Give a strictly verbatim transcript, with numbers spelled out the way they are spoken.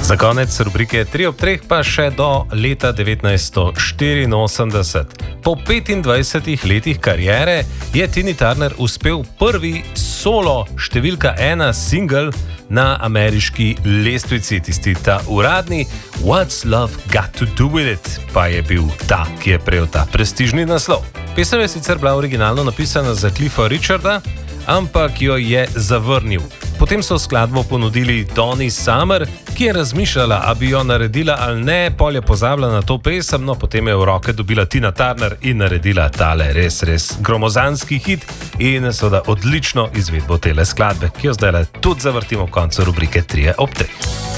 Za konec rubrike tri ob treh pa še do leta devetnajststo štiriinosemdeset. Po petindvajsetih letih kariere je Tina Turner uspel prvi solo številka ena singel na ameriški lestvici, tisti ta uradni What's Love Got to Do With It, pa je bil ta, ki je prejel ta prestižni naslov. Pesem je sicer bila originalno napisana za Cliffa Richarda, ampak jo je zavrnil. Potem so skladbo ponudili Donni Summer, ki je razmišljala, a bi jo naredila ali ne, pol je pozabila na to pesem, no potem je v roke dobila Tina Turner in naredila tale res, res gromozanski hit in seveda odlično izvedbo tele skladbe, ki jo zdaj tudi zavrtimo v koncu rubrike tri ob treh.